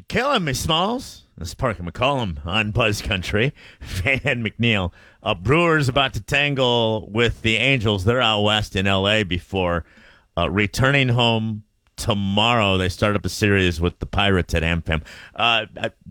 Killing me, Smalls. This is Parker McCollum on Buzz Country. Van McNeil. Brewers about to tangle with the Angels. They're out west in L.A. before returning home tomorrow. They start up a series with the Pirates at AmFam.